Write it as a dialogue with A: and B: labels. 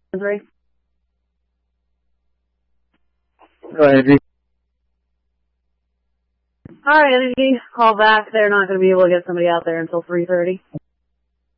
A: Three.
B: Go ahead, Energy.
A: All right, Energy. Call back. They're not going to be able to get somebody out there until 3:30.